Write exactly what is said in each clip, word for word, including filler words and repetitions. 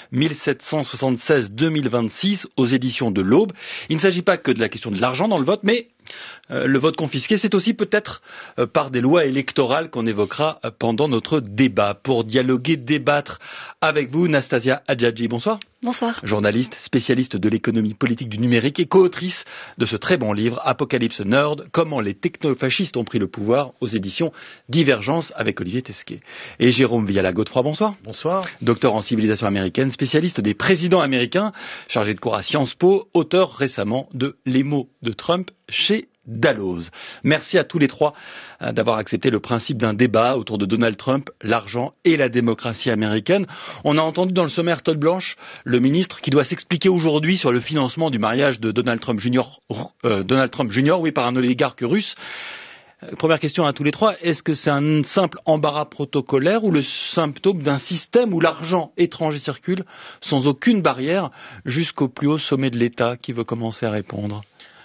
mille sept cent soixante-seize à deux mille vingt-six aux éditions de l'Aube. Il ne s'agit pas que de la question de l'argent dans le vote, mais euh, le vote confisqué, c'est aussi peut-être euh, par des lois électorales qu'on évoquera euh, pendant notre débat. Pour dialoguer, débattre avec vous, Nastasia Hadjadji, bonsoir. Bonsoir. Journaliste, spécialiste de l'économie politique du numérique et co-autrice de ce très bon livre, Apocalypse Nerd, comment les technofascistes ont pris le pouvoir, aux éditions Divergence, avec Olivier Tesquet. Et Jérôme Viala-Godefroy, bonsoir. Bonsoir. Docteur en civilisation américaine, spécialiste des présidents américains, chargé de cours à Sciences Po, auteur récemment de Les mots de Trump chez Dalloz. Merci à tous les trois d'avoir accepté le principe d'un débat autour de Donald Trump, l'argent et la démocratie américaine. On a entendu dans le sommaire Todd Blanche, le ministre, qui doit s'expliquer aujourd'hui sur le financement du mariage de Donald Trump Junior, euh, Donald Trump Junior, oui, par un oligarque russe. Première question à tous les trois, est-ce que c'est un simple embarras protocolaire ou le symptôme d'un système où l'argent étranger circule sans aucune barrière jusqu'au plus haut sommet de l'État? Qui veut commencer à répondre?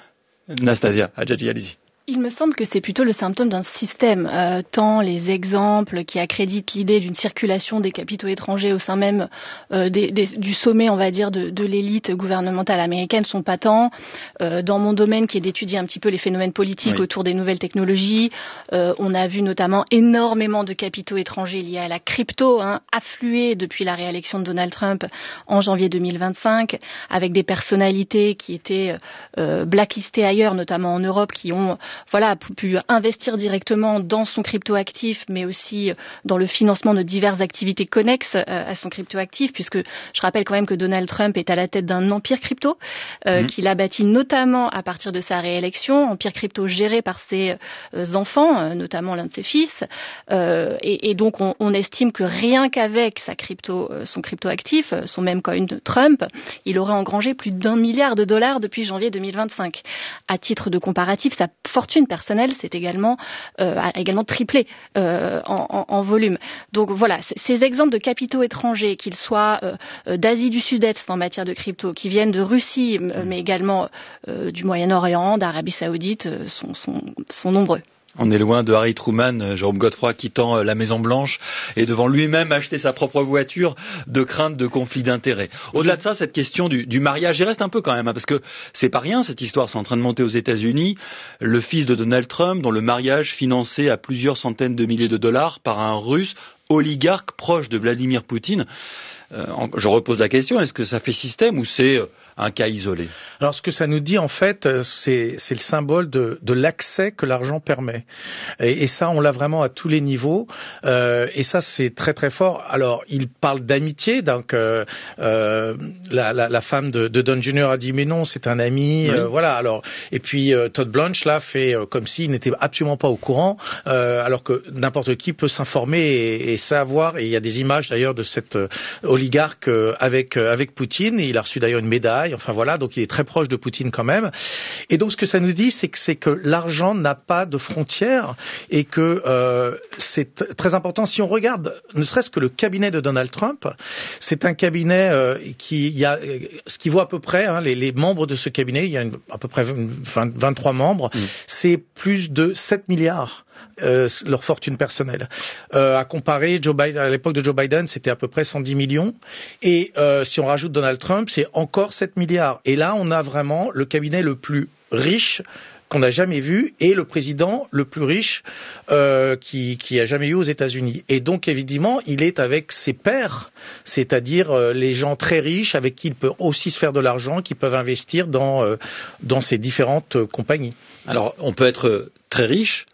Nastasia Hadjadji, allez-y. Il me semble que c'est plutôt le symptôme d'un système, euh, tant les exemples qui accréditent l'idée d'une circulation des capitaux étrangers au sein même euh, des, des, du sommet, on va dire, de, de l'élite gouvernementale américaine sont patents. Euh, dans mon domaine, qui est d'étudier un petit peu les phénomènes politiques oui. autour des nouvelles technologies, euh, on a vu notamment énormément de capitaux étrangers liés à la crypto hein, affluer depuis la réélection de Donald Trump en janvier deux mille vingt-cinq, avec des personnalités qui étaient euh, blacklistées ailleurs, notamment en Europe, qui ont voilà, pu investir directement dans son cryptoactif, mais aussi dans le financement de diverses activités connexes à son cryptoactif, puisque je rappelle quand même que Donald Trump est à la tête d'un empire crypto, euh, mmh. qu'il a bâti notamment à partir de sa réélection, empire crypto géré par ses euh, enfants, notamment l'un de ses fils, euh, et, et donc on, on estime que rien qu'avec sa crypto, son cryptoactif, son même coin de Trump, il aurait engrangé plus d'un milliard de dollars depuis janvier deux mille vingt-cinq. À titre de comparatif, sa fortune personnelle c'est également euh, a également triplé euh, en, en, en volume. Donc voilà, ces exemples de capitaux étrangers, qu'ils soient euh, d'Asie du Sud-Est en matière de crypto, qui viennent de Russie, mais également euh, du Moyen-Orient, d'Arabie Saoudite, euh, sont, sont, sont nombreux. On est loin de Harry Truman, Jérôme Godefroy quittant la Maison Blanche et devant lui-même acheter sa propre voiture de crainte de conflit d'intérêts. Au-delà de ça, cette question du, du mariage, il reste un peu quand même, hein, parce que c'est pas rien cette histoire, c'est en train de monter aux États-Unis. Le fils de Donald Trump, dont le mariage financé à plusieurs centaines de milliers de dollars par un Russe oligarque proche de Vladimir Poutine. Euh, je repose la question, est-ce que ça fait système ou c'est un cas isolé? Alors, ce que ça nous dit, en fait, c'est, c'est le symbole de, de l'accès que l'argent permet. Et, et ça, on l'a vraiment à tous les niveaux. Euh, et ça, c'est très, très fort. Alors, il parle d'amitié. Donc, euh, euh, la, la, la femme de, de Don Junior a dit, mais non, c'est un ami. Oui. Euh, voilà. Alors, et puis, euh, Todd Blanche, là, fait euh, comme s'il n'était absolument pas au courant, euh, alors que n'importe qui peut s'informer et, et savoir. Et il y a des images, d'ailleurs, de cette euh, oligarque euh, avec, euh, avec Poutine. Et il a reçu, d'ailleurs, une médaille. Enfin voilà, donc il est très proche de Poutine quand même. Et donc ce que ça nous dit, c'est que c'est que l'argent n'a pas de frontières et que euh, c'est t- très important. Si on regarde, ne serait-ce que le cabinet de Donald Trump, c'est un cabinet euh, qui il y a ce qui vaut à peu près hein, les, les membres de ce cabinet, il y a une, à peu près vingt, vingt-trois membres, mmh. c'est plus de sept milliards. Euh, leur fortune personnelle. Euh, à comparer, Joe Biden, à l'époque de Joe Biden, c'était à peu près cent dix millions. Et euh, si on rajoute Donald Trump, c'est encore sept milliards. Et là, on a vraiment le cabinet le plus riche qu'on n'a jamais vu et le président le plus riche euh, qui, qui a jamais eu aux États-Unis. Et donc, évidemment, il est avec ses pairs, c'est-à-dire euh, les gens très riches avec qui il peut aussi se faire de l'argent, qui peuvent investir dans, euh, dans ces différentes euh, compagnies. Alors, on peut être très riche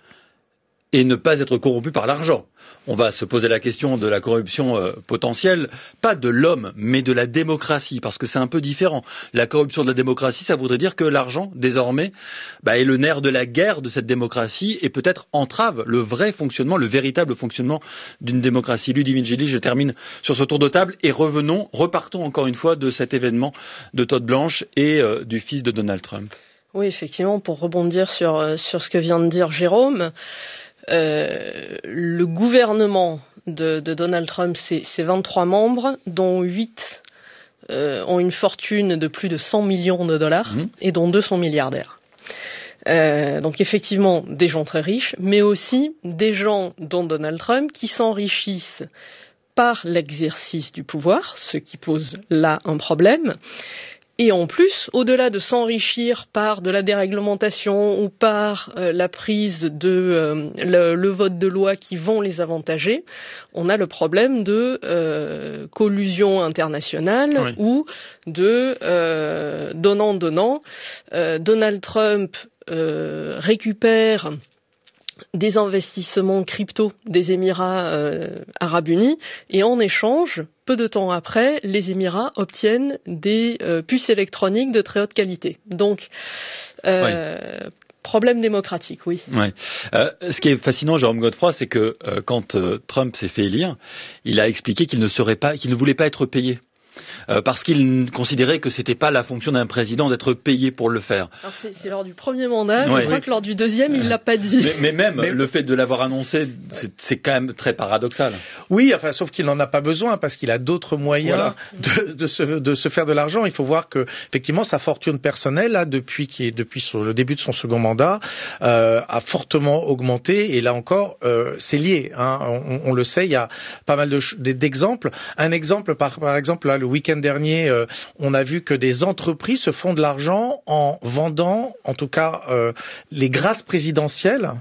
et ne pas être corrompu par l'argent. On va se poser la question de la corruption euh, potentielle, pas de l'homme, mais de la démocratie, parce que c'est un peu différent. La corruption de la démocratie, ça voudrait dire que l'argent, désormais, bah, est le nerf de la guerre de cette démocratie et peut-être entrave le vrai fonctionnement, le véritable fonctionnement d'une démocratie. Ludivine Gili, je termine sur ce tour de table et revenons, repartons encore une fois de cet événement de Todd Blanche et euh, du fils de Donald Trump. Oui, effectivement, pour rebondir sur, sur ce que vient de dire Jérôme, Euh, le gouvernement de, de Donald Trump, c'est, c'est vingt-trois membres, dont huit euh, ont une fortune de plus de cent millions de dollars mmh. et dont deux sont milliardaires. Euh, donc effectivement, des gens très riches, mais aussi des gens, dont Donald Trump, qui s'enrichissent par l'exercice du pouvoir, ce qui pose là un problème. Et en plus, au-delà de s'enrichir par de la déréglementation ou par euh, la prise de euh, le, le vote de lois qui vont les avantager, on a le problème de euh, collusion internationale oui. ou de euh, donnant-donnant. Euh, Donald Trump euh, récupère des investissements crypto des Émirats euh, arabes unis et en échange, peu de temps après, les Émirats obtiennent des euh, puces électroniques de très haute qualité. Donc, euh, oui. problème démocratique, oui. Ouais. Euh, ce qui est fascinant, Jérôme Godefroy, c'est que euh, quand euh, Trump s'est fait élire, il a expliqué qu'il ne serait pas, qu'il ne voulait pas être payé. Euh, parce qu'il considérait que c'était pas la fonction d'un président d'être payé pour le faire. Alors c'est, c'est lors du premier mandat, ouais. je crois oui. que lors du deuxième, il l'a pas dit. Mais, mais même mais... le fait de l'avoir annoncé, c'est, c'est quand même très paradoxal. Oui, enfin, sauf qu'il n'en a pas besoin parce qu'il a d'autres moyens voilà. de, de, se, de se faire de l'argent. Il faut voir que effectivement sa fortune personnelle, là, depuis qui est depuis son, le début de son second mandat, euh, a fortement augmenté. Et là encore, euh, c'est lié. Hein. On, on le sait, il y a pas mal de, d'exemples. Un exemple, par, par exemple, là, le week-end dernier, euh, on a vu que des entreprises se font de l'argent en vendant, en tout cas, euh, les grâces présidentielles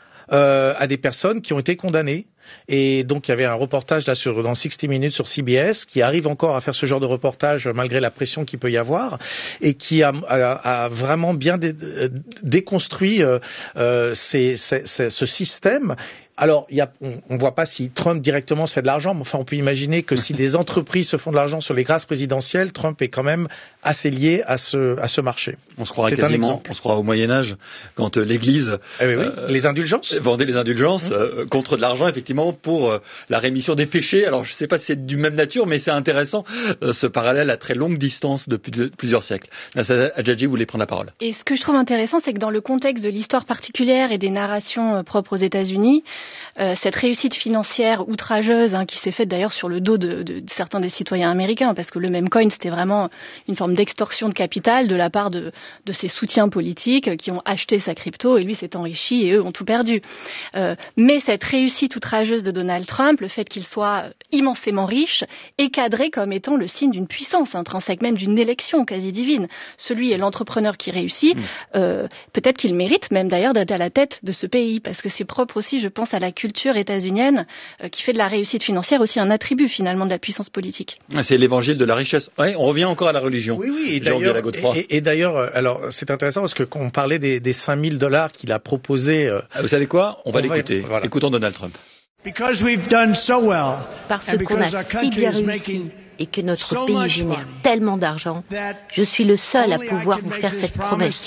euh, à des personnes qui ont été condamnées. Et donc il y avait un reportage là sur dans sixty minutes sur C B S qui arrive encore à faire ce genre de reportage malgré la pression qu'il peut y avoir et qui a, a, a vraiment bien dé, déconstruit euh, euh, ces, ces, ces, ce système. Alors, il y a, on ne voit pas si Trump directement se fait de l'argent, mais enfin, on peut imaginer que si des entreprises se font de l'argent sur les grâces présidentielles, Trump est quand même assez lié à ce, à ce marché. On se croirait quasiment, on se croit au Moyen-Âge, quand euh, l'Église eh oui, oui. Euh, les indulgences vendait les indulgences mmh. euh, contre de l'argent, effectivement, pour euh, la rémission des péchés. Alors, je ne sais pas si c'est du même nature, mais c'est intéressant, euh, ce parallèle à très longue distance depuis de, plusieurs siècles. Nassar Hadjadji voulait prendre la parole. Et ce que je trouve intéressant, c'est que dans le contexte de l'histoire particulière et des narrations euh, propres aux États-Unis, Euh, cette réussite financière outrageuse hein, qui s'est faite d'ailleurs sur le dos de, de, de certains des citoyens américains, parce que le même coin, c'était vraiment une forme d'extorsion de capital de la part de, de ses soutiens politiques qui ont acheté sa crypto et lui s'est enrichi et eux ont tout perdu. Euh, mais cette réussite outrageuse de Donald Trump, le fait qu'il soit immensément riche, est cadré comme étant le signe d'une puissance intrinsèque, même d'une élection quasi divine. Celui est l'entrepreneur qui réussit. Mmh. Euh, peut-être qu'il mérite même d'ailleurs d'être à la tête de ce pays, parce que c'est propre aussi, je pense, à la culture états-unienne euh, qui fait de la réussite financière aussi un attribut finalement de la puissance politique. C'est l'évangile de la richesse. Ouais, on revient encore à la religion. Oui, oui. Et d'ailleurs, et, et, et d'ailleurs, alors c'est intéressant parce que quand on parlait des, des cinq mille dollars qu'il a proposé. Euh, ah, vous savez quoi ? On va on l'écouter. Va, voilà. Écoutons Donald Trump. Because we've done so well, parce qu'on a si bien réussi et que notre pays génère tellement d'argent, je suis le seul à pouvoir vous faire cette promesse.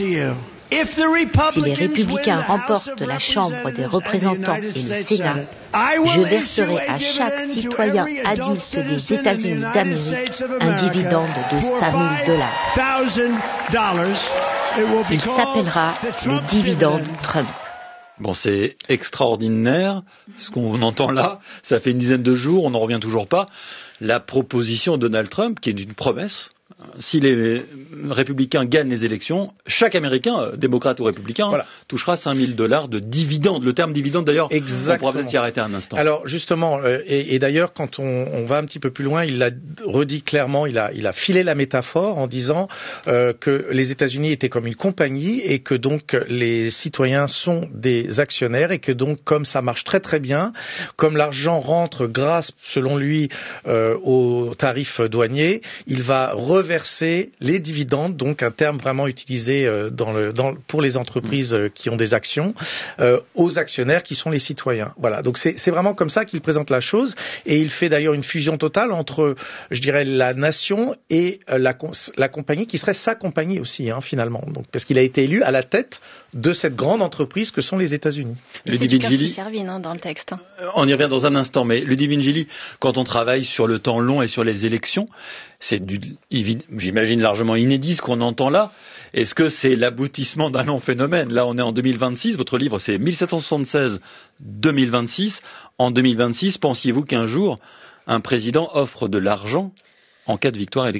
Si les républicains remportent la Chambre des représentants et le Sénat, je verserai à chaque citoyen adulte des États-Unis d'Amérique un dividende de cinq mille dollars. Il s'appellera le dividende Trump. Bon, c'est extraordinaire, ce qu'on entend là. Ça fait une dizaine de jours, on n'en revient toujours pas. La proposition de Donald Trump, qui est une promesse, si les républicains gagnent les élections, chaque Américain, démocrate ou républicain, voilà. touchera cinq mille dollars de dividendes. Le terme dividende, d'ailleurs, exactement. On pourra peut-être s'y arrêter un instant. Alors, justement, euh, et, et d'ailleurs, quand on, on va un petit peu plus loin, il l'a redit clairement, il a, il a filé la métaphore en disant euh, que les États-Unis étaient comme une compagnie et que donc les citoyens sont des actionnaires et que donc, comme ça marche très très bien, comme l'argent rentre grâce, selon lui, euh, aux tarifs douaniers, il va reverser les dividendes, donc un terme vraiment utilisé euh, dans le, dans, pour les entreprises euh, qui ont des actions, euh, aux actionnaires qui sont les citoyens. Voilà, donc c'est, c'est vraiment comme ça qu'il présente la chose, et il fait d'ailleurs une fusion totale entre, je dirais, la nation et euh, la, la compagnie, qui serait sa compagnie aussi, hein, finalement, donc, parce qu'il a été élu à la tête de cette grande entreprise que sont les États-Unis. Ludivine Servine hein, dans le texte. On y revient dans un instant, mais Ludivine Gili, quand on travaille sur le temps long et sur les élections, c'est du, j'imagine largement inédit ce qu'on entend là. Est-ce que c'est l'aboutissement d'un long phénomène ? Là, on est en deux mille vingt-six. Votre livre, c'est dix-sept cent soixante-seize à deux mille vingt-six. En deux mille vingt-six, pensiez-vous qu'un jour, un président offre de l'argent en cas de victoire électorale ?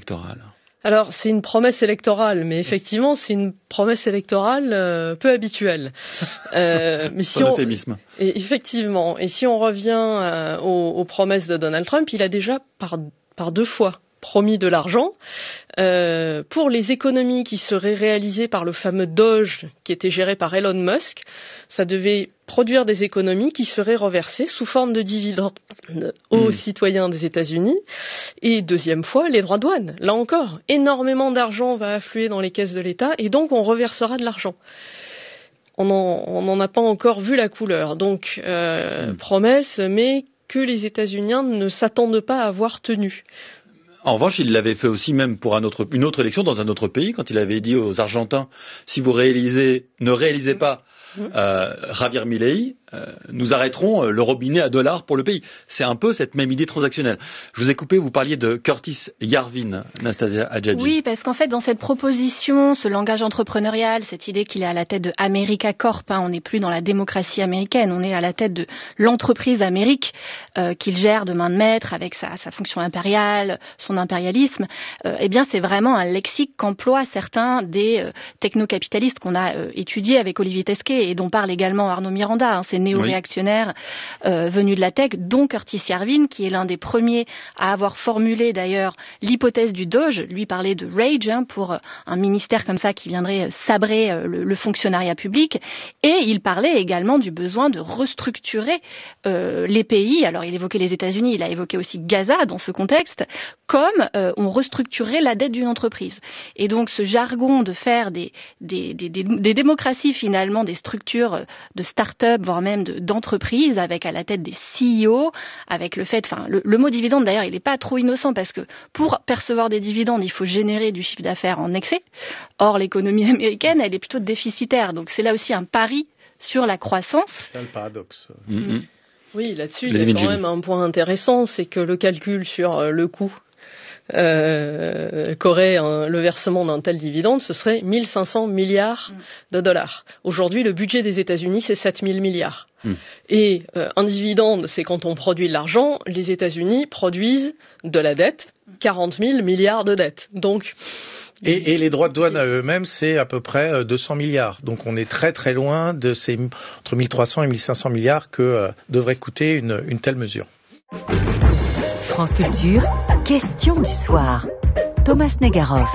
Alors, c'est une promesse électorale, mais effectivement, c'est une promesse électorale euh, peu habituelle. Euh, mais si on, et effectivement, et si on revient euh, aux, aux promesses de Donald Trump, il a déjà par, par deux fois promis de l'argent euh, pour les économies qui seraient réalisées par le fameux Doge qui était géré par Elon Musk. Ça devait produire des économies qui seraient reversées sous forme de dividendes aux mmh. citoyens des États-Unis. Et deuxième fois, les droits de douane. Là encore, énormément d'argent va affluer dans les caisses de l'État et donc on reversera de l'argent. On n'en a pas encore vu la couleur. Donc, euh, mmh. promesse, mais que les États-Unis ne s'attendent pas à voir tenue. En revanche, il l'avait fait aussi même pour un autre, une autre élection dans un autre pays, quand il avait dit aux Argentins, si vous réalisez, ne réalisez pas euh, Javier Milei, euh, nous arrêterons le robinet à dollars pour le pays. C'est un peu cette même idée transactionnelle. Je vous ai coupé, vous parliez de Curtis Yarvin, Nastasia Hadjadji. Oui, parce qu'en fait, dans cette proposition, ce langage entrepreneurial, cette idée qu'il est à la tête de America Corp, hein, on n'est plus dans la démocratie américaine, on est à la tête de l'entreprise Amérique euh, qu'il gère de main de maître avec sa, sa fonction impériale, son impérialisme. Euh, eh bien, c'est vraiment un lexique qu'emploient certains des euh, technocapitalistes qu'on a euh, étudiés avec Olivier Tesquet et dont parle également Arnaud Miranda, hein, ces néo-réactionnaires oui. euh, venus de la tech, dont Curtis Yarvin, qui est l'un des premiers à avoir formulé d'ailleurs l'hypothèse du Doge. Lui parlait de rage hein, pour un ministère comme ça qui viendrait sabrer euh, le, le fonctionnariat public. Et il parlait également du besoin de restructurer euh, les pays. Alors il évoquait les États-Unis, il a évoqué aussi Gaza dans ce contexte, comme euh, on restructurait la dette d'une entreprise. Et donc ce jargon de faire des, des, des, des, des démocraties finalement, des structures de start-up, voire même de, d'entreprises, avec à la tête des C E O, avec le fait, enfin, le, le mot dividende d'ailleurs, il n'est pas trop innocent parce que pour percevoir des dividendes, il faut générer du chiffre d'affaires en excès. Or, l'économie américaine, elle est plutôt déficitaire. Donc c'est là aussi un pari sur la croissance. C'est le paradoxe. Mm-hmm. Oui, là-dessus, il y a quand même un point intéressant, c'est que le calcul sur le coût Euh, qu'aurait un, le versement d'un tel dividende, ce serait mille cinq cents milliards de dollars. Aujourd'hui, le budget des États-Unis, c'est sept mille milliards. Mm. Et euh, un dividende, c'est quand on produit de l'argent. Les États-Unis produisent de la dette, quarante mille milliards de dettes. Donc, Et, et les droits de douane à eux-mêmes, c'est à peu près deux cents milliards. Donc on est très très loin de ces entre mille trois cents et mille cinq cents milliards que euh, devrait coûter une, une telle mesure. France Culture, question du soir. Thomas Negaroff.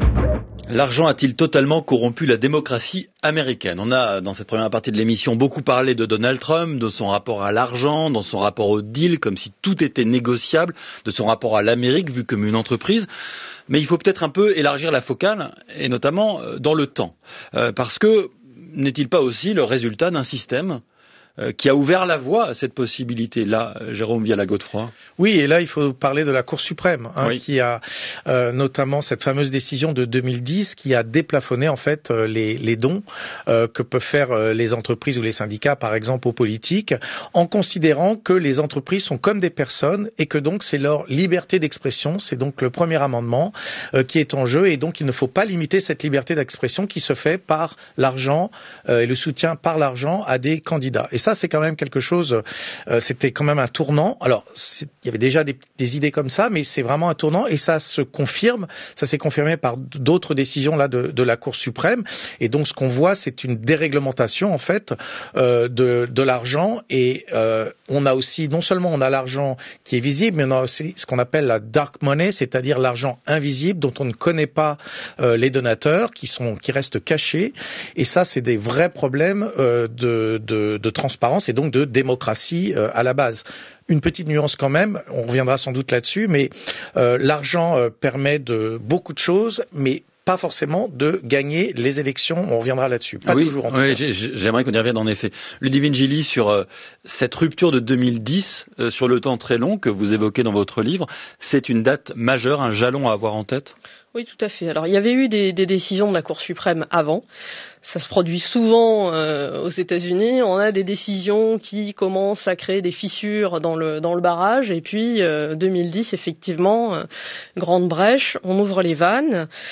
L'argent a-t-il totalement corrompu la démocratie américaine ? On a, dans cette première partie de l'émission, beaucoup parlé de Donald Trump, de son rapport à l'argent, de son rapport au deal, comme si tout était négociable, de son rapport à l'Amérique, vu comme une entreprise. Mais il faut peut-être un peu élargir la focale, et notamment dans le temps. Euh, parce que n'est-il pas aussi le résultat d'un système qui a ouvert la voie à cette possibilité-là, Jérôme Viala-Godefroy? Oui, et là, il faut parler de la Cour suprême, hein, oui. qui a euh, notamment cette fameuse décision de deux mille dix qui a déplafonné en fait euh, les, les dons euh, que peuvent faire euh, les entreprises ou les syndicats, par exemple, aux politiques, en considérant que les entreprises sont comme des personnes et que donc c'est leur liberté d'expression. C'est donc le premier amendement euh, qui est en jeu, et donc il ne faut pas limiter cette liberté d'expression qui se fait par l'argent euh, et le soutien par l'argent à des candidats. Et ça, c'est quand même quelque chose, euh, c'était quand même un tournant. Alors, il y avait déjà des, des idées comme ça, mais c'est vraiment un tournant, et ça se confirme, ça s'est confirmé par d'autres décisions là de, de la Cour suprême. Et donc, ce qu'on voit, c'est une déréglementation, en fait, euh, de, de l'argent. Et euh, on a aussi, non seulement on a l'argent qui est visible, mais on a aussi ce qu'on appelle la dark money, c'est-à-dire l'argent invisible dont on ne connaît pas euh, les donateurs, qui sont, qui restent cachés. Et ça, c'est des vrais problèmes euh, de, de, de transparence et donc de démocratie euh, à la base. Une petite nuance quand même, on reviendra sans doute là-dessus, mais euh, l'argent euh, permet de beaucoup de choses, mais pas forcément de gagner les élections. On reviendra là-dessus. Pas oui, toujours en tout oui, cas. J'aimerais qu'on y revienne en effet. Ludivine Gilly, sur euh, cette rupture de deux mille dix, euh, sur le temps très long que vous évoquez dans votre livre, c'est une date majeure, un jalon à avoir en tête ? Oui, tout à fait. Alors, il y avait eu des, des décisions de la Cour suprême avant. Ça se produit souvent euh, aux États-Unis. On a des décisions qui commencent à créer des fissures dans le dans le barrage. Et puis, euh, deux mille dix, effectivement, euh, grande brèche, on ouvre les vannes. Euh,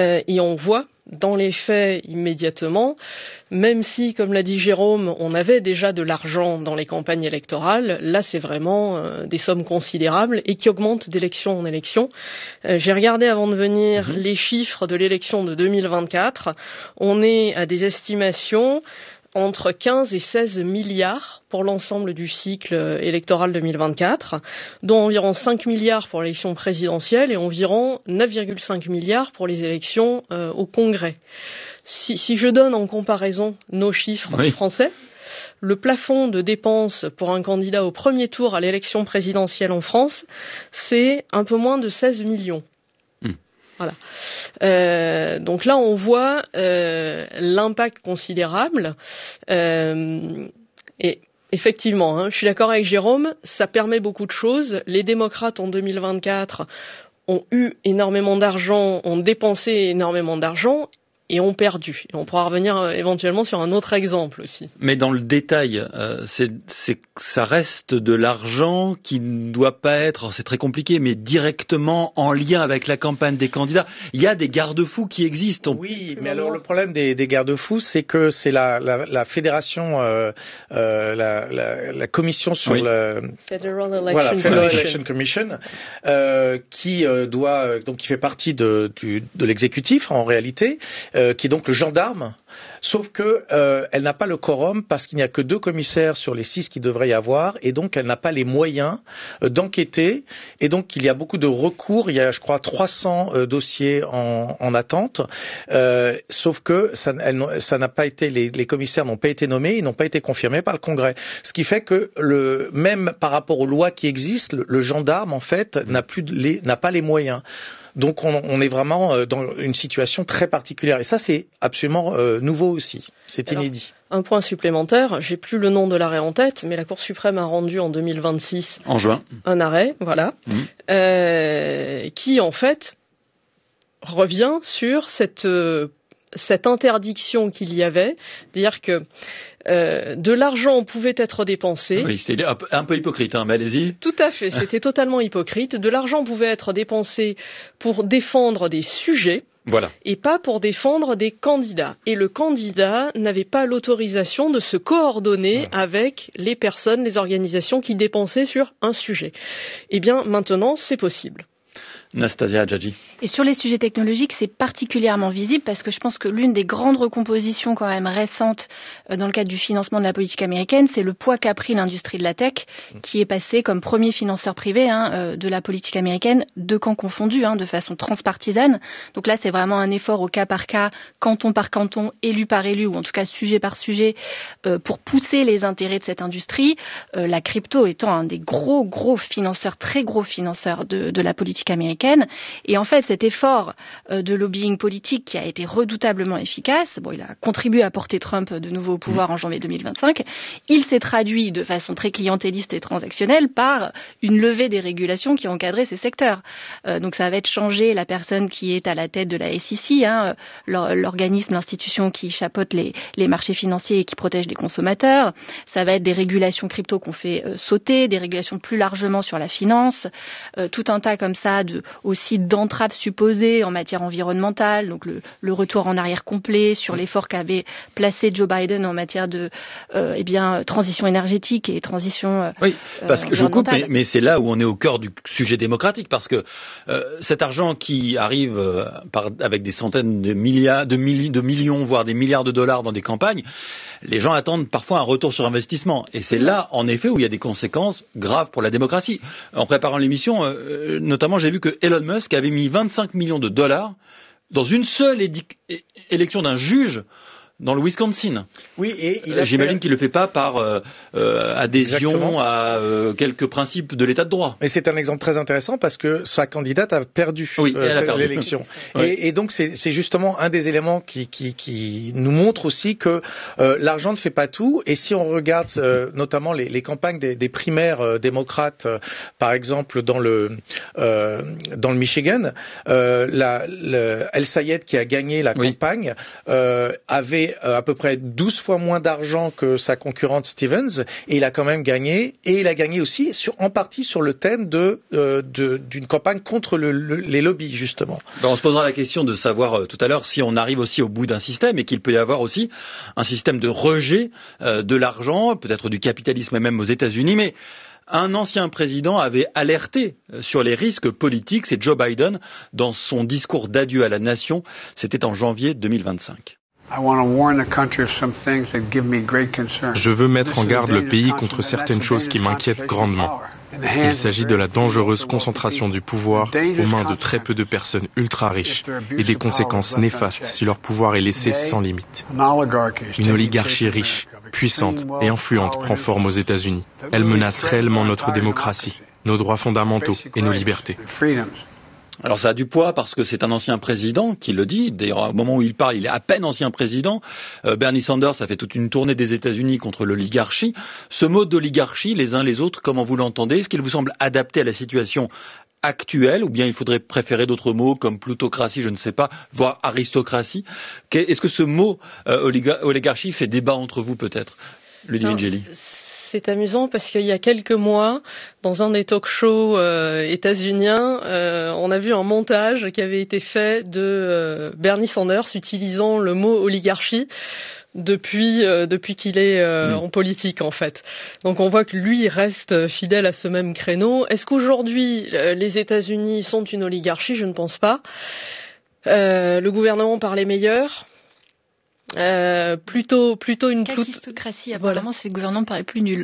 Euh, et on voit dans les faits immédiatement, même si, comme l'a dit Jérôme, on avait déjà de l'argent dans les campagnes électorales, là c'est vraiment euh, des sommes considérables et qui augmentent d'élection en élection. Euh, j'ai regardé avant de venir mmh. les chiffres de l'élection de deux mille vingt-quatre. On est à des estimations entre quinze et seize milliards pour l'ensemble du cycle électoral deux mille vingt-quatre, dont environ cinq milliards pour l'élection présidentielle et environ neuf virgule cinq milliards pour les élections euh, au Congrès. Si, si je donne en comparaison nos chiffres oui. français, le plafond de dépenses pour un candidat au premier tour à l'élection présidentielle en France, c'est un peu moins de seize millions. Voilà. Euh, donc là, on voit euh, l'impact considérable. Euh, et effectivement, hein, je suis d'accord avec Jérôme, ça permet beaucoup de choses. Les démocrates en deux mille vingt-quatre ont eu énormément d'argent, ont dépensé énormément d'argent et ont perdu. Et on pourra revenir euh, éventuellement sur un autre exemple aussi. Mais dans le détail, euh, c'est, c'est, ça reste de l'argent qui ne doit pas être, c'est très compliqué, mais directement en lien avec la campagne des candidats. Il y a des garde-fous qui existent. On... Oui, mais alors le problème des, des garde-fous, c'est que c'est la, la, la fédération, euh, euh, la, la, la commission sur oui. le Federal Election, voilà, Federal Commission, Election Commission euh, qui euh, doit donc qui fait partie de, du, de l'exécutif en réalité. Euh, qui est donc le gendarme, sauf que euh, elle n'a pas le quorum parce qu'il n'y a que deux commissaires sur les six qu'il devrait y avoir, et donc elle n'a pas les moyens euh, d'enquêter, et donc il y a beaucoup de recours, il y a je crois trois cents euh, dossiers en, en attente, euh, sauf que ça, elle, ça n'a pas été, les, les commissaires n'ont pas été nommés, ils n'ont pas été confirmés par le Congrès, ce qui fait que le, même par rapport aux lois qui existent, le, le gendarme en fait n'a plus les, n'a pas les moyens. Donc on, on est vraiment dans une situation très particulière. Et ça, c'est absolument euh, nouveau aussi. C'est Alors, inédit. Un point supplémentaire, j'ai plus le nom de l'arrêt en tête, mais la Cour suprême a rendu en deux mille vingt-six en juin. un arrêt, voilà, mmh. euh, qui en fait revient sur cette... Euh, cette interdiction qu'il y avait, c'est-à-dire que euh, de l'argent pouvait être dépensé. Oui, c'était un peu, un peu hypocrite, hein, mais allez-y. Tout à fait, c'était totalement hypocrite. De l'argent pouvait être dépensé pour défendre des sujets. Voilà. Et pas pour défendre des candidats. Et le candidat n'avait pas l'autorisation de se coordonner voilà. avec les personnes, les organisations qui dépensaient sur un sujet. Eh bien, maintenant, c'est possible. Nastasia Hadjadji. Et sur les sujets technologiques, c'est particulièrement visible parce que je pense que l'une des grandes recompositions quand même récentes dans le cadre du financement de la politique américaine, c'est le poids qu'a pris l'industrie de la tech, qui est passé comme premier financeur privé hein, de la politique américaine, deux camps confondus, hein, de façon transpartisane. Donc là, c'est vraiment un effort au cas par cas, canton par canton, élu par élu, ou en tout cas sujet par sujet, euh, pour pousser les intérêts de cette industrie. Euh, la crypto étant un des gros, gros financeurs, très gros financeurs de, de la politique américaine. Et en fait, cet effort de lobbying politique qui a été redoutablement efficace, bon, il a contribué à porter Trump de nouveau au pouvoir mmh. en janvier deux mille vingt-cinq, il s'est traduit de façon très clientéliste et transactionnelle par une levée des régulations qui ont encadré ces secteurs. Euh, donc ça va être changé la personne qui est à la tête de la S E C, hein, l'organisme, l'institution qui chapeaute les, les marchés financiers et qui protège les consommateurs. Ça va être des régulations crypto qu'on fait euh, sauter, des régulations plus largement sur la finance, euh, tout un tas comme ça de aussi d'entraves supposées en matière environnementale, donc le, le retour en arrière complet sur l'effort qu'avait placé Joe Biden en matière de euh, eh bien transition énergétique et transition euh, oui, parce que je coupe, mais, mais c'est là où on est au cœur du sujet démocratique, parce que euh, cet argent qui arrive euh, par, avec des centaines de milliards, de, milli, de millions, voire des milliards de dollars dans des campagnes, les gens attendent parfois un retour sur investissement. Et c'est là, en effet, où il y a des conséquences graves pour la démocratie. En préparant l'émission, euh, notamment, j'ai vu que Elon Musk avait mis vingt-cinq millions de dollars dans une seule édi- é- élection d'un juge dans le Wisconsin. Oui, et il a j'imagine fait... qu'il le fait pas par euh, euh, adhésion Exactement. à euh, quelques principes de l'état de droit. Mais c'est un exemple très intéressant parce que sa candidate a perdu, oui, euh, elle a perdu. l'élection. oui. et, et donc c'est, c'est justement un des éléments qui, qui, qui nous montre aussi que euh, l'argent ne fait pas tout. Et si on regarde euh, notamment les, les campagnes des, des primaires euh, démocrates, euh, par exemple dans le euh, dans le Michigan, euh, la, le, El Sayed qui a gagné la oui. campagne euh, avait gagné euh, à peu près douze fois moins d'argent que sa concurrente Stevens, et il a quand même gagné, et il a gagné aussi sur, en partie sur le thème de, euh, de, d'une campagne contre le, le, les lobbies, justement. Ben, on se posera la question de savoir euh, tout à l'heure si on arrive aussi au bout d'un système et qu'il peut y avoir aussi un système de rejet euh, de l'argent, peut-être du capitalisme même aux États-Unis, mais un ancien président avait alerté sur les risques politiques, c'est Joe Biden, dans son discours d'adieu à la nation, c'était en janvier deux mille vingt-cinq. Je veux mettre en garde le pays contre certaines choses qui m'inquiètent grandement. Il s'agit de la dangereuse concentration du pouvoir aux mains de très peu de personnes ultra riches et des conséquences néfastes si leur pouvoir est laissé sans limite. Une oligarchie riche, puissante et influente prend forme aux États-Unis. Elle menace réellement notre démocratie, nos droits fondamentaux et nos libertés. Alors ça a du poids parce que c'est un ancien président qui le dit. D'ailleurs, au moment où il parle, il est à peine ancien président. Euh, Bernie Sanders a fait toute une tournée des États-Unis contre l'oligarchie. Ce mot d'oligarchie, les uns les autres, comment vous l'entendez? Est-ce qu'il vous semble adapté à la situation actuelle ou bien il faudrait préférer d'autres mots comme plutocratie, je ne sais pas, voire aristocratie? Est-ce que ce mot euh, oliga- oligarchie fait débat entre vous peut-être, Ludivine Gély? C'est amusant parce qu'il y a quelques mois, dans un des talk-shows euh, états-uniens, euh, on a vu un montage qui avait été fait de euh, Bernie Sanders utilisant le mot oligarchie depuis euh, depuis qu'il est euh, mmh. en politique en fait. Donc on voit que lui reste fidèle à ce même créneau. Est-ce qu'aujourd'hui euh, les États-Unis sont une oligarchie? Je ne pense pas. Euh, le gouvernement par les meilleurs. Euh, plutôt, plutôt une Kakistocratie, apparemment, voilà. C'est le gouvernement paraît plus nul.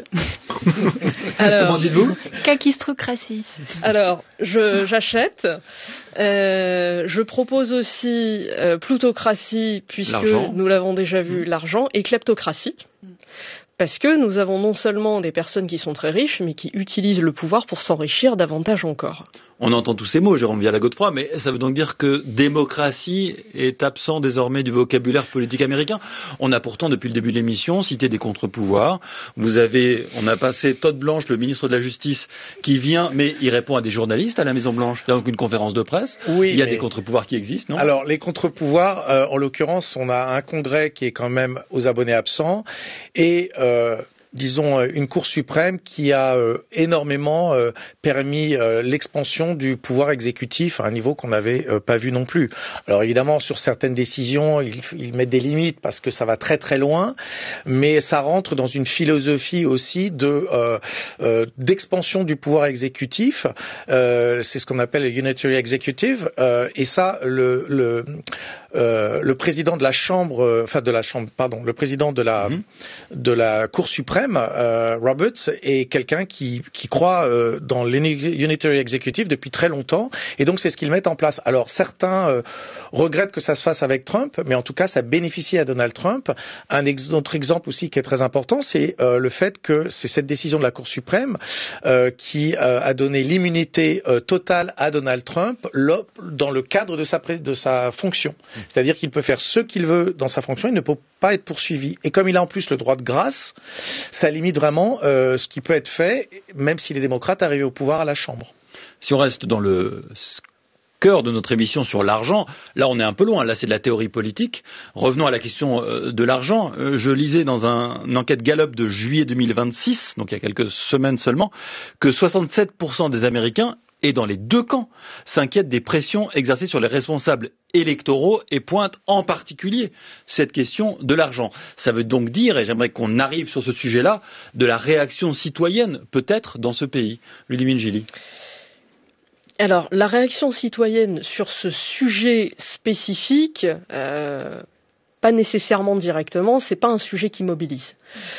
Alors, comment dites-vous? Kakistocratie. Alors, je, j'achète. Euh, je propose aussi euh, plutocratie, puisque l'argent. Nous l'avons déjà vu, mmh. l'argent, et kleptocratie. Mmh. Parce que nous avons non seulement des personnes qui sont très riches, mais qui utilisent le pouvoir pour s'enrichir davantage encore. On entend tous ces mots, Jérôme Viala-Godefroy, mais ça veut donc dire que démocratie est absent désormais du vocabulaire politique américain. On a pourtant, depuis le début de l'émission, cité des contre-pouvoirs. Vous avez, on a passé Todd Blanche, le ministre de la Justice, qui vient, mais il répond à des journalistes à la Maison-Blanche. Il y a donc une conférence de presse. Oui, il y a mais... des contre-pouvoirs qui existent, non? Alors, les contre-pouvoirs, euh, en l'occurrence, on a un congrès qui est quand même aux abonnés absents et euh, disons, une Cour suprême qui a euh, énormément euh, permis euh, l'expansion du pouvoir exécutif à un niveau qu'on n'avait euh, pas vu non plus. Alors évidemment, sur certaines décisions, ils, ils mettent des limites parce que ça va très très loin, mais ça rentre dans une philosophie aussi de euh, euh, d'expansion du pouvoir exécutif. Euh, c'est ce qu'on appelle le unitary executive, euh, et ça, le, le Euh, le président de la chambre, euh, enfin de la chambre, pardon, le président de la mmh. de la Cour suprême, euh, Roberts, est quelqu'un qui qui croit euh, dans l'unitary executive depuis très longtemps, et donc c'est ce qu'ils mettent en place. Alors certains euh, regrettent que ça se fasse avec Trump, mais en tout cas ça bénéficie à Donald Trump. Un ex- autre exemple aussi qui est très important, c'est euh, le fait que c'est cette décision de la Cour suprême euh, qui euh, a donné l'immunité euh, totale à Donald Trump dans le cadre de sa de sa fonction. C'est-à-dire qu'il peut faire ce qu'il veut dans sa fonction, il ne peut pas être poursuivi. Et comme il a en plus le droit de grâce, ça limite vraiment euh, ce qui peut être fait, même si les démocrates arrivent au pouvoir à la Chambre. Si on reste dans le cœur de notre émission sur l'argent, là on est un peu loin, là c'est de la théorie politique. Revenons à la question de l'argent. Je lisais dans un, une enquête Gallup de juillet deux mille vingt-six, donc il y a quelques semaines seulement, que soixante-sept pour cent des Américains, et dans les deux camps, s'inquiètent des pressions exercées sur les responsables électoraux et pointent en particulier cette question de l'argent. Ça veut donc dire, et j'aimerais qu'on arrive sur ce sujet-là, de la réaction citoyenne peut-être dans ce pays. Ludivine Gély. Alors, la réaction citoyenne sur ce sujet spécifique, euh, pas nécessairement directement, c'est pas un sujet qui mobilise.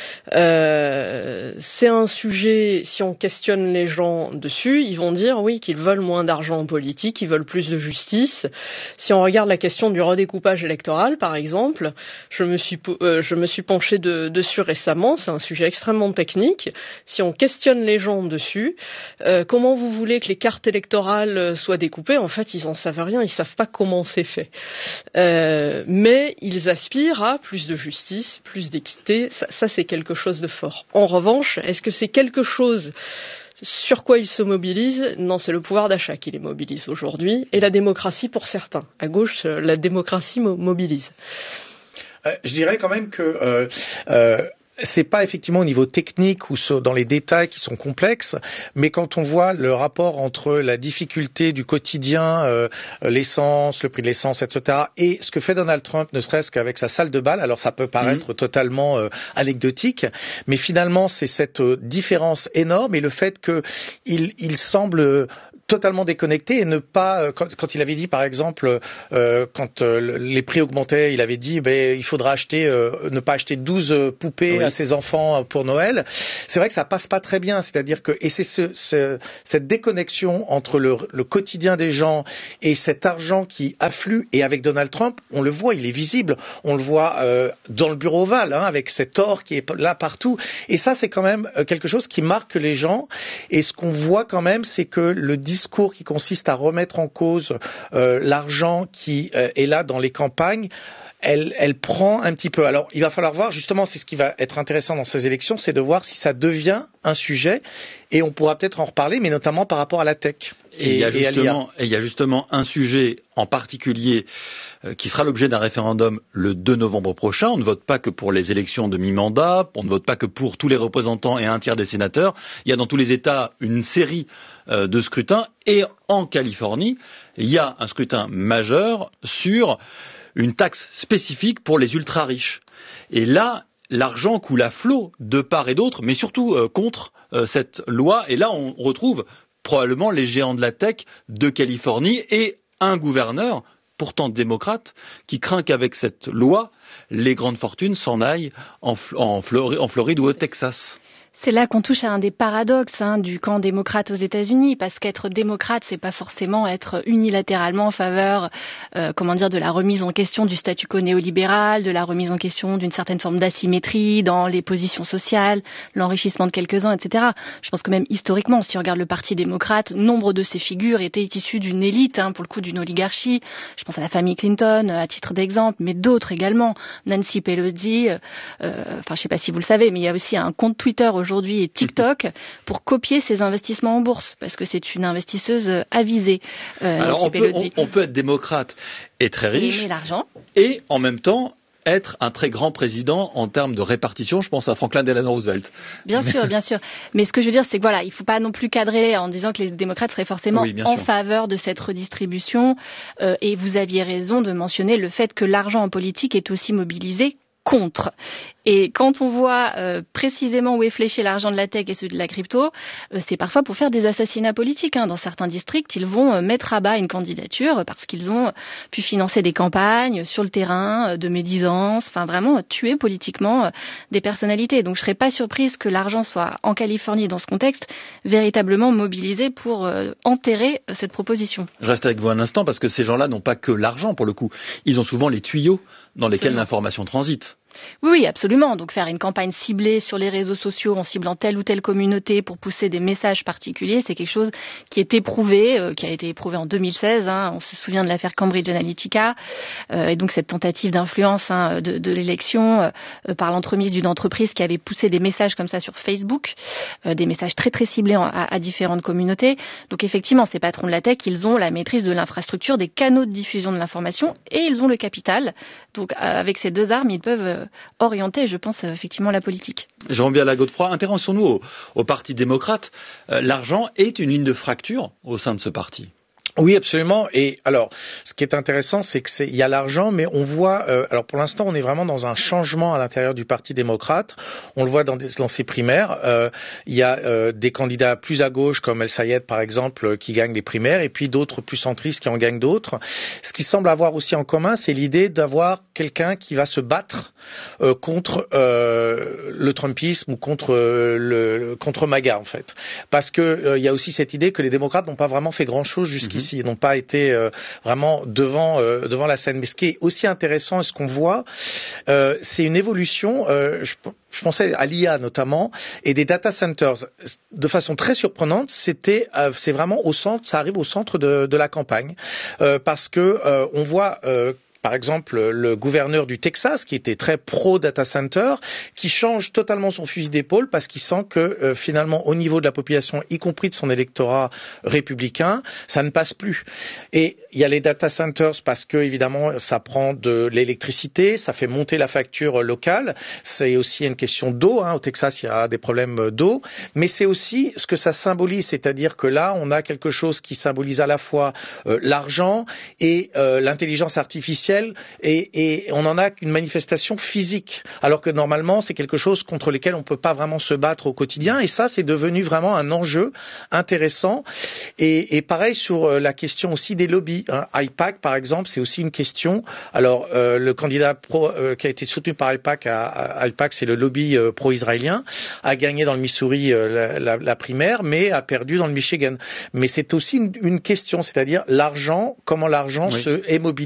Euh, c'est un sujet, si on questionne les gens dessus, ils vont dire oui qu'ils veulent moins d'argent en politique, ils veulent plus de justice. Si on regarde la question du redécoupage électoral, par exemple, je me suis, euh, je me suis penché de, dessus récemment, c'est un sujet extrêmement technique. Si on questionne les gens dessus, euh, comment vous voulez que les cartes électorales soient découpées? En fait, ils en savent rien, ils savent pas comment c'est fait. Euh, mais ils aspirent à plus de justice, plus d'équité, ça, ça c'est quelque chose de fort. En revanche, est-ce que c'est quelque chose sur quoi ils se mobilisent? Non, c'est le pouvoir d'achat qui les mobilise aujourd'hui, et la démocratie pour certains. À gauche, la démocratie mo- mobilise. euh, Je dirais quand même que euh, euh, c'est pas effectivement au niveau technique ou dans les détails qui sont complexes, mais quand on voit le rapport entre la difficulté du quotidien, euh, l'essence, le prix de l'essence, et cetera, et ce que fait Donald Trump, ne serait-ce qu'avec sa salle de bal, alors ça peut paraître mmh. totalement euh, anecdotique, mais finalement c'est cette euh, différence énorme et le fait que il, il semble totalement déconnecté et ne pas, quand, quand il avait dit par exemple, euh, quand euh, les prix augmentaient, il avait dit ben, il faudra acheter, euh, ne pas acheter douze poupées oui. à ses enfants pour Noël. C'est vrai que ça passe pas très bien, c'est-à-dire que, et c'est ce, ce, cette déconnexion entre le, le quotidien des gens et cet argent qui afflue, et avec Donald Trump, on le voit, il est visible, on le voit euh, dans le bureau ovale, hein, avec cet or qui est là partout, et ça c'est quand même quelque chose qui marque les gens, et ce qu'on voit quand même, c'est que le discours qui consiste à remettre en cause euh, l'argent qui euh, est là dans les campagnes, elle, elle prend un petit peu. Alors, il va falloir voir, justement, c'est ce qui va être intéressant dans ces élections, c'est de voir si ça devient un sujet, et on pourra peut-être en reparler, mais notamment par rapport à la tech. Et, et, il, y a justement, et il y a justement un sujet en particulier euh, qui sera l'objet d'un référendum le deux novembre prochain. On ne vote pas que pour les élections de mi-mandat, on ne vote pas que pour tous les représentants et un tiers des sénateurs. Il y a dans tous les États une série euh, de scrutins, et en Californie, il y a un scrutin majeur sur une taxe spécifique pour les ultra-riches. Et là, l'argent coule à flot de part et d'autre, mais surtout euh, contre euh, cette loi. Et là, on retrouve probablement les géants de la tech de Californie et un gouverneur, pourtant démocrate, qui craint qu'avec cette loi, les grandes fortunes s'en aillent en, en, Floride, en Floride ou au Texas. C'est là qu'on touche à un des paradoxes hein, du camp démocrate aux États-Unis, parce qu'être démocrate, c'est pas forcément être unilatéralement en faveur, euh, comment dire, de la remise en question du statu quo néolibéral, de la remise en question d'une certaine forme d'asymétrie dans les positions sociales, l'enrichissement de quelques-uns, et cetera. Je pense que même historiquement, si on regarde le Parti démocrate, nombre de ces figures étaient issues d'une élite, hein, pour le coup d'une oligarchie. Je pense à la famille Clinton, à titre d'exemple, mais d'autres également. Nancy Pelosi, euh, enfin, je sais pas si vous le savez, mais il y a aussi un compte Twitter aujourd'hui et TikTok pour copier ses investissements en bourse, parce que c'est une investisseuse avisée. Euh, Alors on peut, on, on peut être démocrate et très riche, et aimer l'argent, et en même temps être un très grand président en termes de répartition. Je pense à Franklin Delano Roosevelt. Bien sûr, bien sûr. Mais ce que je veux dire, c'est que voilà, il ne faut pas non plus cadrer en disant que les démocrates seraient forcément oui, en sûr. faveur de cette redistribution. Euh, et vous aviez raison de mentionner le fait que l'argent en politique est aussi mobilisé contre. Et quand on voit euh, précisément où est fléché l'argent de la tech et celui de la crypto, euh, c'est parfois pour faire des assassinats politiques. Hein. Dans certains districts, ils vont euh, mettre à bas une candidature parce qu'ils ont pu financer des campagnes sur le terrain, euh, de médisance, enfin vraiment euh, tuer politiquement euh, des personnalités. Donc je ne serais pas surprise que l'argent soit en Californie dans ce contexte véritablement mobilisé pour euh, enterrer euh, cette proposition. Je reste avec vous un instant parce que ces gens-là n'ont pas que l'argent pour le coup. Ils ont souvent les tuyaux dans lesquels Absolument. l'information transite. Oui, oui, absolument. Donc faire une campagne ciblée sur les réseaux sociaux en ciblant telle ou telle communauté pour pousser des messages particuliers, c'est quelque chose qui est éprouvé, euh, qui a été éprouvé en deux mille seize. Hein. On se souvient de l'affaire Cambridge Analytica euh, et donc cette tentative d'influence hein, de, de l'élection euh, par l'entremise d'une entreprise qui avait poussé des messages comme ça sur Facebook, euh, des messages très très ciblés en, à, à différentes communautés. Donc effectivement, ces patrons de la tech, ils ont la maîtrise de l'infrastructure, des canaux de diffusion de l'information et ils ont le capital. Donc euh, avec ces deux armes, ils peuvent euh, orienter, je pense, effectivement, la politique. Jérôme Biala-Godefroy, intéressons-nous au, au Parti démocrate. Euh, l'argent est une ligne de fracture au sein de ce parti. Oui, absolument. Et alors, ce qui est intéressant, c'est que c'est, il y a l'argent, mais on voit. Euh, alors, pour l'instant, on est vraiment dans un changement à l'intérieur du Parti démocrate. On le voit dans, des, dans ses primaires. Euh, il y a euh, des candidats plus à gauche, comme El Sayed, par exemple, qui gagnent les primaires, et puis d'autres plus centristes qui en gagnent d'autres. Ce qui semble avoir aussi en commun, c'est l'idée d'avoir quelqu'un qui va se battre euh, contre euh, le Trumpisme ou contre euh, le contre MAGA, en fait, parce que euh, il y a aussi cette idée que les démocrates n'ont pas vraiment fait grand-chose jusqu'ici. Ils n'ont pas été euh, vraiment devant euh, devant la scène. Mais ce qui est aussi intéressant et ce qu'on voit, euh, c'est une évolution. Euh, je, je pensais à l'I A notamment et des data centers. De façon très surprenante, c'était euh, c'est vraiment au centre. Ça arrive au centre de, de la campagne euh, parce que euh, on voit. Euh, par exemple le gouverneur du Texas qui était très pro data center, qui change totalement son fusil d'épaule parce qu'il sent que euh, finalement au niveau de la population, y compris de son électorat républicain, ça ne passe plus. Et il y a les data centers parce que évidemment ça prend de l'électricité, ça fait monter la facture locale. C'est aussi une question d'eau. Hein. Au Texas, il y a des problèmes d'eau, mais c'est aussi ce que ça symbolise, c'est-à-dire que là, on a quelque chose qui symbolise à la fois euh, l'argent et euh, l'intelligence artificielle, et, et on en a une manifestation physique, alors que normalement, c'est quelque chose contre lequel on peut pas vraiment se battre au quotidien, et ça, c'est devenu vraiment un enjeu intéressant. Et, et pareil sur la question aussi des lobbies. Hein. AIPAC, par exemple, c'est aussi une question. Alors, euh, le candidat pro, euh, qui a été soutenu par AIPAC, à, à AIPAC, c'est le lobby euh, pro-israélien, a gagné dans le Missouri euh, la, la, la primaire, mais a perdu dans le Michigan. Mais c'est aussi une, une question, c'est-à-dire l'argent, comment l'argent oui. se est mobilisé